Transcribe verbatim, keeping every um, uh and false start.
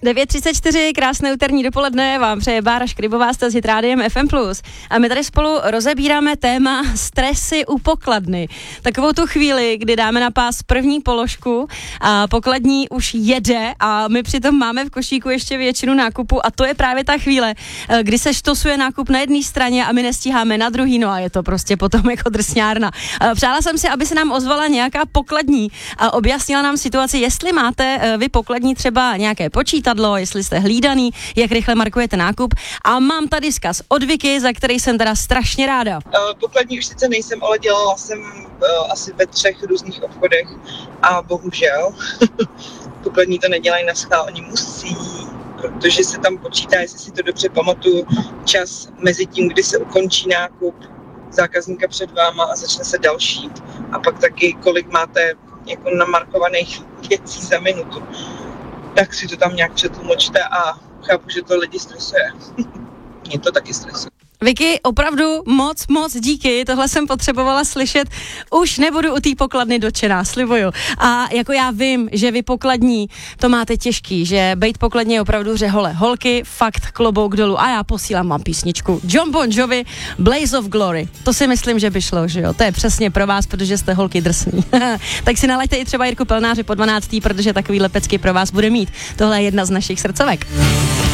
devět třicet čtyři, krásné úterní dopoledne, vám přeje Bára Škrybová, jste s Hit Rádiem F M plus. A my tady spolu rozebíráme téma stresy u pokladny. Takovou tu chvíli, kdy dáme na pás první položku a pokladní už jede a my přitom máme v košíku ještě většinu nákupu a to je právě ta chvíle, kdy se štosuje nákup na jedné straně a my nestíháme na druhý, no a je to prostě potom jako drsňárna. Přála jsem si, aby se nám ozvala nějaká pokladní a objasnila nám situaci, jestli máte vy pokladní třeba nějaké počítadlo, jestli jste hlídaný, jak rychle markujete nákup. A mám tady vzkaz od Vicky, za který jsem teda strašně ráda. Uh, pokladní už sice nejsem, ale dělala jsem uh, asi ve třech různých obchodech a bohužel pokladní to nedělají na schvál, oni musí, protože se tam počítá, jestli si to dobře pamatuju, čas mezi tím, kdy se ukončí nákup zákazníka před váma a začne se další. A pak taky, kolik máte jako namarkovaných věcí za minutu. Tak si to tam nějak přetlumočte a chápu, že to lidi stresuje. Mě to taky stresuje. Vicky, opravdu moc, moc díky, tohle jsem potřebovala slyšet, už nebudu u té pokladny dotčená, slibuju. A jako já vím, že vy pokladní to máte těžký, že bejt pokladní je opravdu řehole. Holky, fakt klobouk dolů a já posílám vám písničku John Bon Jovi, Blaze of Glory. To si myslím, že by šlo, že jo, to je přesně pro vás, protože jste holky drsný. Tak si nalaďte i třeba Jirku Pelnáři po dvanácté, protože takovýhle pecky pro vás bude mít. Tohle je jedna z našich srdcovek.